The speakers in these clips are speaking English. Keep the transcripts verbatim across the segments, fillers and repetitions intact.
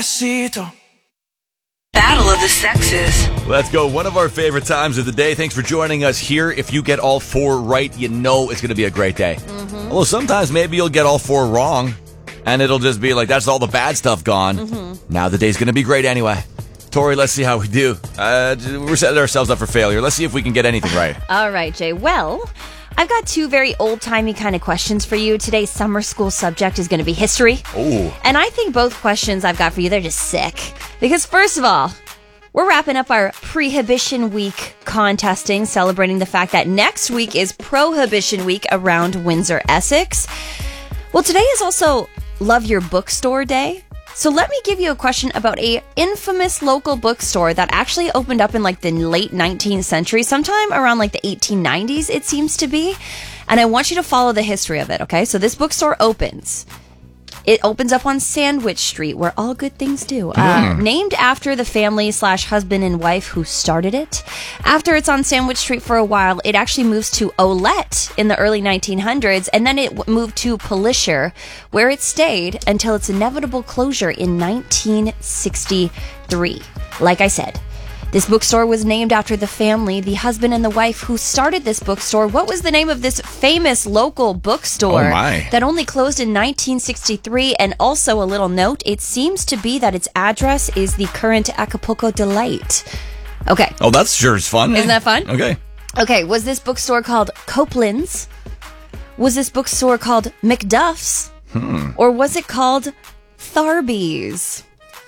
Battle of the Sexes. Let's go. One of our favorite times of the day. Thanks for joining us here. If you get all four right, you know it's going to be a great day. Mm-hmm. Although sometimes maybe you'll get all four wrong, and it'll just be like, that's all the bad stuff gone. Mm-hmm. Now the day's going to be great anyway. Tori, let's see how we do. Uh, we're setting ourselves up for failure. Let's see if we can get anything right. All right, Jay. Well, I've got two very old-timey kind of questions for you. Today's summer school subject is going to be history. Oh. And I think both questions I've got for you, they're just sick. Because first of all, we're wrapping up our Prohibition Week contesting, celebrating the fact that next week is Prohibition Week around Windsor, Essex. Well, today is also Love Your Bookstore Day. So let me give you a question about a infamous local bookstore that actually opened up in like the late nineteenth century, sometime around like the eighteen nineties, it seems to be. And I want you to follow the history of it, okay? So this bookstore opens. It opens up on Sandwich Street, where all good things do. Uh, mm. Named after the family slash husband and wife who started it. After it's on Sandwich Street for a while, it actually moves to Olette in the early nineteen hundreds, and then it w- moved to Polisher, where it stayed until its inevitable closure in nineteen sixty-three. Like I said, this bookstore was named after the family, the husband and the wife who started this bookstore. What was the name of this famous local bookstore oh my. that only closed in nineteen sixty-three? And also a little note, it seems to be that its address is the current Acapulco Delight. Okay. Oh, that's sure is fun. Isn't that fun? Okay. Okay, was this bookstore called Copeland's? Was this bookstore called McDuff's? Hmm. Or was it called Tharby's?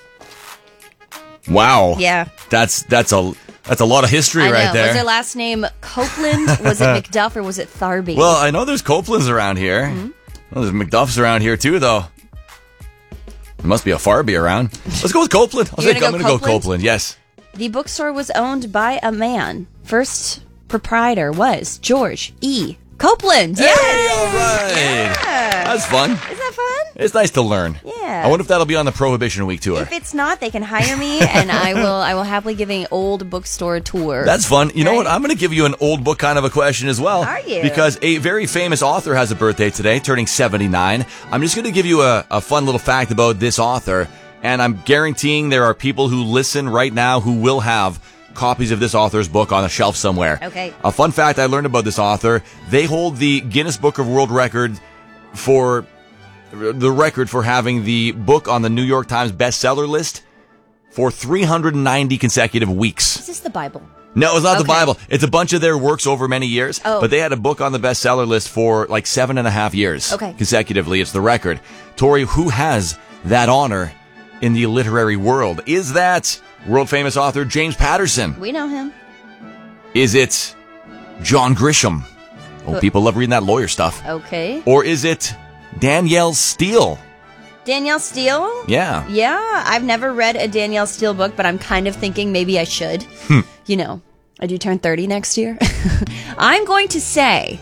Wow. Yeah. That's that's a that's a lot of history I know. right there. Was their last name Copeland? Was it McDuff or was it Tharby? Well, I know there's Copelands around here. Mm-hmm. Well, there's McDuff's around here too, though. There must be a Farby around. Let's go with Copeland. I'll You're say gonna I'm go going to go Copeland? Copeland. Yes. The bookstore was owned by a man. First proprietor was George E. Copeland. Hey, Yes! all right. Yeah. That's fun. Isn't that fun? It's nice to learn. Yeah. I wonder if that'll be on the Prohibition Week tour. If it's not, they can hire me, and I will I will happily give an old bookstore tour. That's fun. You know Right? what? I'm going to give you an old book kind of a question as well. Are you? Because a very famous author has a birthday today, turning seventy-nine. I'm just going to give you a, a fun little fact about this author, and I'm guaranteeing there are people who listen right now who will have copies of this author's book on a shelf somewhere. Okay. A fun fact I learned about this author, they hold the Guinness Book of World Record for the record for having the book on the New York Times bestseller list for three hundred ninety consecutive weeks. Is this the Bible? No, it's not the Okay. Bible. It's a bunch of their works over many years. Oh. But they had a book on the bestseller list for like seven and a half years. Okay. Consecutively. It's the record. Tori, who has that honor in the literary world? Is that world famous author James Patterson? We know him. Is it John Grisham? Oh, Who- people love reading that lawyer stuff. Okay. Or is it Danielle Steele? Danielle Steele? Yeah. Yeah, I've never read a Danielle Steele book, but I'm kind of thinking maybe I should. Hmm. You know, I do turn thirty next year. I'm going to say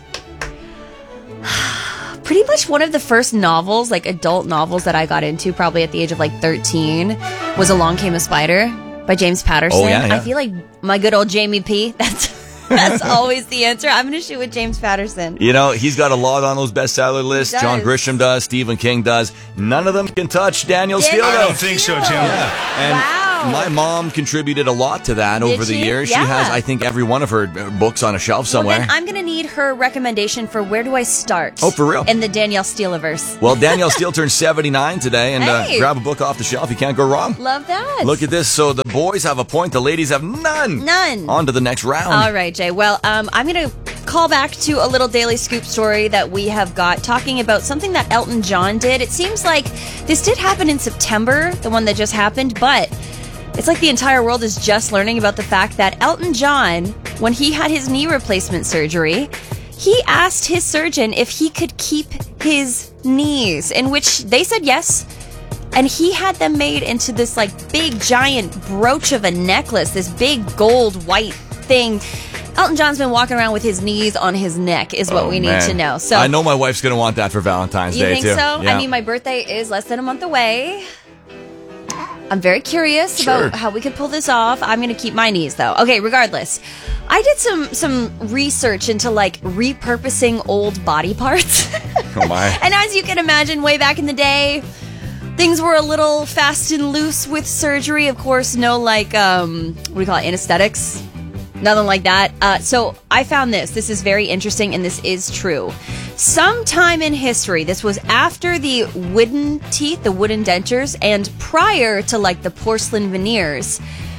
pretty much one of the first novels, like adult novels that I got into probably at the age of like thirteen was Along Came a Spider by James Patterson. Oh, yeah, yeah. I feel like my good old Jamie P. That's that's always the answer. I'm going to shoot with James Patterson. You know, he's got a lot on those bestseller lists. He does. John Grisham does. Stephen King does. None of them can touch Daniel Steele, Danielle though. I don't think so, Tim. Yeah. And Wow. my mom contributed a lot to that Did over the she? years. Yeah. She has, I think, every one of her uh, books on a shelf somewhere. Well, then I'm going to need her recommendation for where do I start. Oh, for real? In the Danielle Steeleverse. Well, Danielle Steele turned seventy-nine today, and uh, Hey. grab a book off the shelf. You can't go wrong. Love that. Look at this. So the boys have a point. The ladies have none. None. On to the next round. All right, Jay. Well, um, I'm going to call back to a little Daily Scoop story that we have got talking about something that Elton John did. It seems like this did happen in September, the one that just happened, but it's like the entire world is just learning about the fact that Elton John, when he had his knee replacement surgery, he asked his surgeon if he could keep his knees, in which they said yes. And he had them made into this like big giant brooch of a necklace, this big gold white thing. Elton John's been walking around with his knees on his neck is what Oh, we need man. to know. So I know my wife's going to want that for Valentine's you Day, think too. so? Yeah. I mean, my birthday is less than a month away. I'm very curious Sure. about how we could pull this off. I'm going to keep my knees, though. Okay, regardless. I did some some research into, like, repurposing old body parts. Oh, my. And as you can imagine, way back in the day, things were a little fast and loose with surgery. Of course, no like, um, what do you call it, anesthetics? Nothing like that. Uh, so I found this. This is very interesting, and this is true. Sometime in history, this was after the wooden teeth, the wooden dentures, and prior to like the porcelain veneers,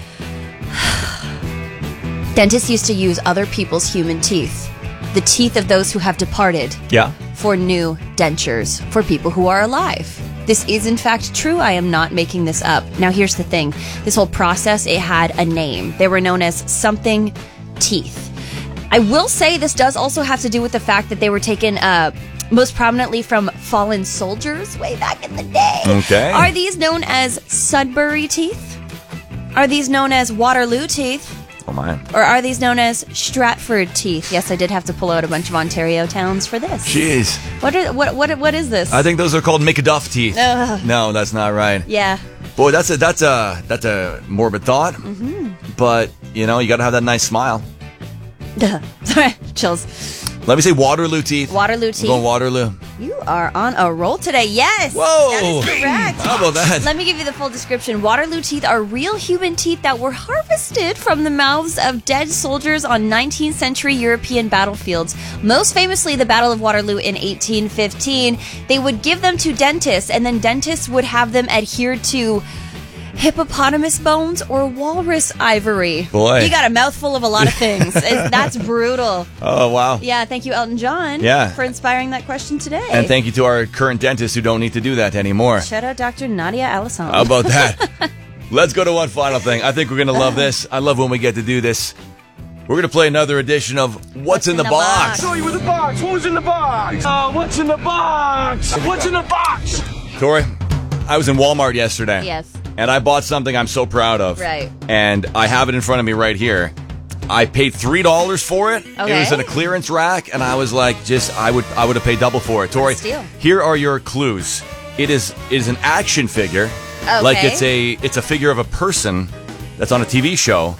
dentists used to use other people's human teeth, the teeth of those who have departed, Yeah. for new dentures for people who are alive. This is in fact true. I am not making this up. Now here's the thing. This whole process, it had a name. They were known as something teeth. I will say this does also have to do with the fact that they were taken uh, most prominently from fallen soldiers way back in the day. Okay. Are these known as Sudbury teeth? Are these known as Waterloo teeth? Oh, my. Or are these known as Stratford teeth? Yes, I did have to pull out a bunch of Ontario towns for this. Jeez. What are, what what what is this? I think those are called McDuff teeth. Ugh. No, that's not right. Yeah. Boy, that's a that's a that's a morbid thought. Mm-hmm. But you know, you got to have that nice smile. Sorry, chills. Let me say Waterloo teeth. Waterloo I'm teeth. going Waterloo. You are on a roll today. Yes. Whoa. That is correct. How about that? Let me give you the full description. Waterloo teeth are real human teeth that were harvested from the mouths of dead soldiers on nineteenth century European battlefields. Most famously, the Battle of Waterloo in eighteen fifteen. They would give them to dentists, and then dentists would have them adhered to hippopotamus bones or walrus ivory. Boy. You got a mouthful of a lot of things. It's- That's brutal. Oh, wow. Yeah, thank you, Elton John, Yeah. for inspiring that question today. And thank you to our current dentists who don't need to do that anymore. Shout out Doctor Nadia Allison. How about that? Let's go to one final thing. I think we're going to love this. I love when we get to do this. We're going to play another edition of What's, What's in, in the, the Box. Box? Show you with the box. Who's in the box? Uh, what's in the box? What's in the box? Tori, I was in Walmart yesterday. Yes. And I bought something I'm so proud of. Right. And I have it in front of me right here. I paid three dollars for it. It was Okay. in a clearance rack, and I was like, just I would I would have paid double for it. Tori, steal. here are your clues. It is it is an action figure. Okay. Like it's a it's a figure of a person that's on a T V show,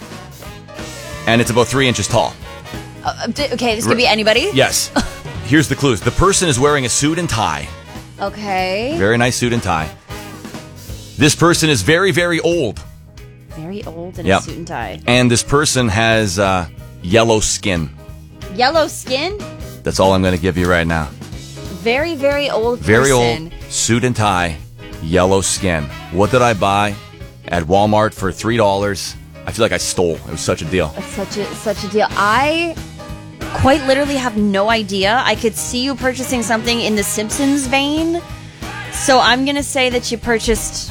and it's about three inches tall. Uh, d- okay, this could be anybody? Yes. Here's the clues. The person is wearing a suit and tie. Okay. Very nice suit and tie. This person is very, very old. Very old in Yep. a suit and tie. And this person has uh, yellow skin. Yellow skin? That's all I'm going to give you right now. Very, very old Very person. old, suit and tie, yellow skin. What did I buy at Walmart for three dollars? I feel like I stole. It was such a deal. It's such a, such a deal. I quite literally have no idea. I could see you purchasing something in the Simpsons vein. So I'm going to say that you purchased...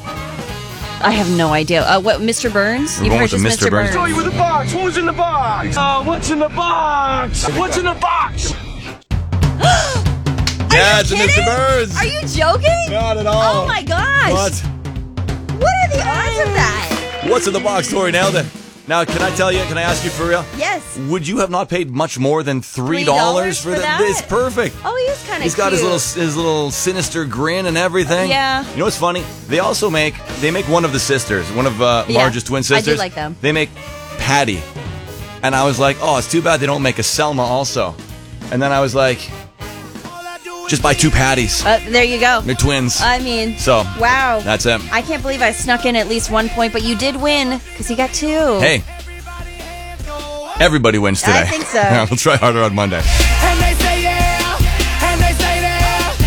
I have no idea. Uh, what, Mister Burns? We're You going with the purchased Mister Burns. Show you with the box. Who's in the box? Uh, what's in the box? What's in the box? Yeah, it's a Mister kidding? Burns. Are you joking? Not at all. Oh my gosh. What? What are the odds of that? What's in the box, Tori? Nailed it. Now, can I tell you, can I ask you for real? Yes. Would you have not paid much more than three three dollars dollars for for that? that? It's perfect. Oh, he is kind of He's got his little his little sinister grin and everything. Yeah. You know what's funny? They also make they make one of the sisters, one of uh, Yeah. Marge's twin I do sisters. like them. They make Patty, and I was like, oh, it's too bad they don't make a Selma also. And then I was like, just buy two Patties. Uh, there you go. They're twins. I mean, So, wow. that's it. I can't believe I snuck in at least one point, but you did win because you got two. Hey, everybody wins today. I think so. We'll try harder on Monday. And they say yeah. And they say that.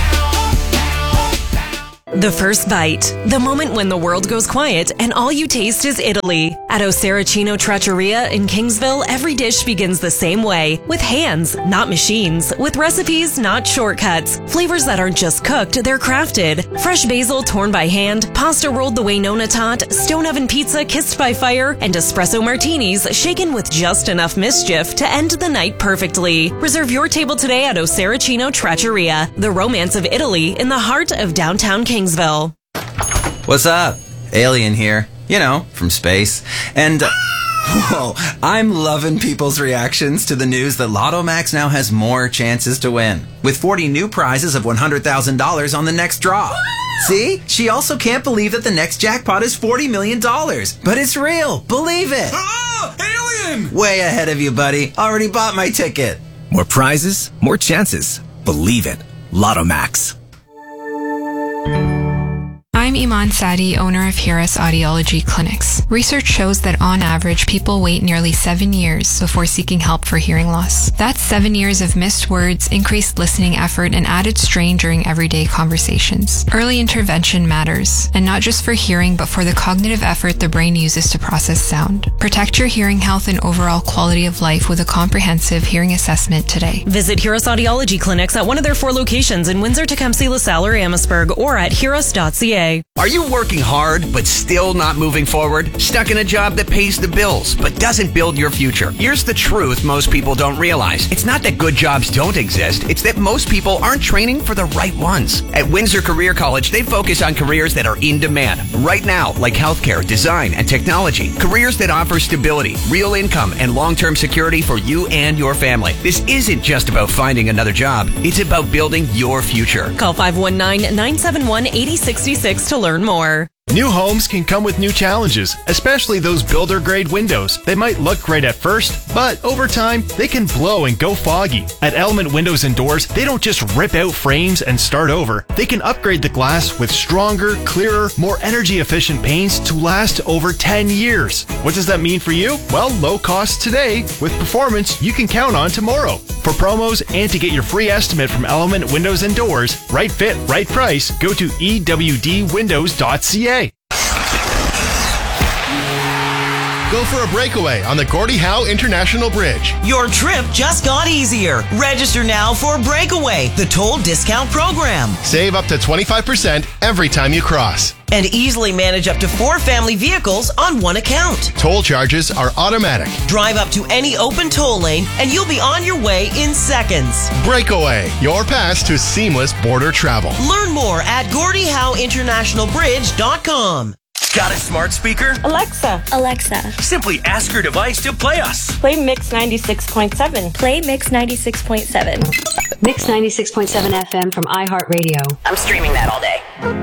The first bite. The moment when the world goes quiet and all you taste is Italy. At Oseracino Trattoria in Kingsville, every dish begins the same way. With hands, not machines. With recipes, not shortcuts. Flavors that aren't just cooked, they're crafted. Fresh basil torn by hand, pasta rolled the way Nona taught, stone oven pizza kissed by fire, and espresso martinis shaken with just enough mischief to end the night perfectly. Reserve your table today at Oseracino Trattoria, the romance of Italy in the heart of downtown Kingsville. What's up? Alien here. You know, from space. And, uh, whoa, I'm loving people's reactions to the news that Lotto Max now has more chances to win. With forty new prizes of one hundred thousand dollars on the next draw. See? She also can't believe that the next jackpot is forty million dollars. But it's real. Believe it. Oh, alien! Way ahead of you, buddy. Already bought my ticket. More prizes, more chances. Believe it. Lotto Max. I'm Iman Sadi, owner of Hiras Audiology Clinics. Research shows that on average, people wait nearly seven years before seeking help for hearing loss. That's seven years of missed words, increased listening effort, and added strain during everyday conversations. Early intervention matters, and not just for hearing, but for the cognitive effort the brain uses to process sound. Protect your hearing health and overall quality of life with a comprehensive hearing assessment today. Visit Hiras Audiology Clinics at one of their four locations in Windsor, Tecumseh, LaSalle, or Amherstburg, or at hiras dot c a. Are you working hard but still not moving forward? Stuck in a job that pays the bills but doesn't build your future? Here's the truth most people don't realize. It's not that good jobs don't exist. It's that most people aren't training for the right ones. At Windsor Career College, they focus on careers that are in demand right now, like healthcare, design, and technology. Careers that offer stability, real income, and long-term security for you and your family. This isn't just about finding another job. It's about building your future. Call five one nine, nine seven one, eight zero six six to learn more. New homes can come with new challenges, especially those builder-grade windows. They might look great at first, but over time, they can blow and go foggy. At Element Windows and Doors, they don't just rip out frames and start over. They can upgrade the glass with stronger, clearer, more energy-efficient paints to last over ten years. What does that mean for you? Well, low cost today with performance you can count on tomorrow. For promos and to get your free estimate from Element Windows and Doors, right fit, right price, go to e w d windows dot c a. Go for a breakaway on the Gordie Howe International Bridge. Your trip just got easier. Register now for Breakaway, the toll discount program. Save up to twenty-five percent every time you cross. And easily manage up to four family vehicles on one account. Toll charges are automatic. Drive up to any open toll lane and you'll be on your way in seconds. Breakaway, your pass to seamless border travel. Learn more at gordie howe international bridge dot com. Got a smart speaker? Alexa. Alexa. Simply ask your device to play us. Play Mix ninety-six point seven. Play Mix ninety-six point seven. Mix ninety-six point seven F M from iHeartRadio. I'm streaming that all day.